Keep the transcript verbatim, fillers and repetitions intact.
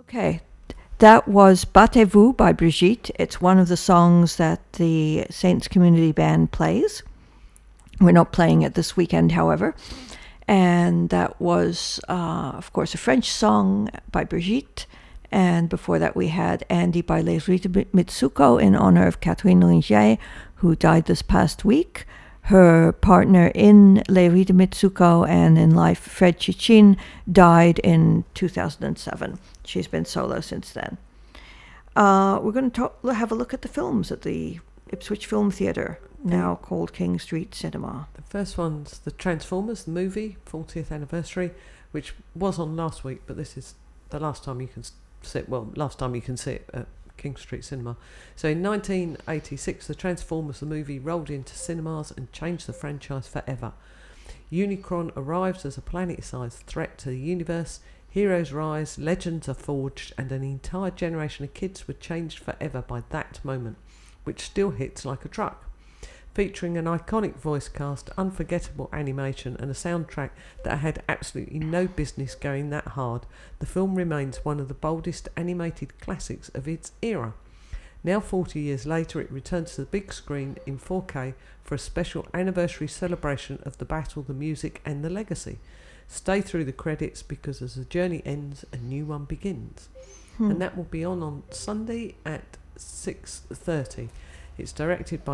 Okay, that was Battez-vous by Brigitte. It's one of the songs that the Saints Community Band plays. We're not playing it this weekend, however. And that was, uh, of course, a French song by Brigitte. And before that, we had Andy by Les Rita Mitsuko in honor of Catherine Ringer, who died this past week. Her partner in Les Rita Mitsuko and in life, Fred Chichin, died in two thousand seven. She's been solo since then. Uh, we're going to talk, have a look at the films at the Ipswich Film Theatre, now called King Street Cinema. The first one's the Transformers, the movie, fortieth anniversary, which was on last week, but this is the last time you can see it, well, last time you can see it at King Street Cinema. So in nineteen eighty-six, the Transformers, the movie, rolled into cinemas and changed the franchise forever. Unicron arrives as a planet-sized threat to the universe, heroes rise, legends are forged, and an entire generation of kids were changed forever by that moment, which still hits like a truck. Featuring an iconic voice cast, unforgettable animation, and a soundtrack that had absolutely no business going that hard, the film remains one of the boldest animated classics of its era. Now forty years later, it returns to the big screen in four K for a special anniversary celebration of the battle, the music, and the legacy. Stay through the credits, because as the journey ends, a new one begins. Hmm. And that will be on on Sunday at six thirty. It's directed by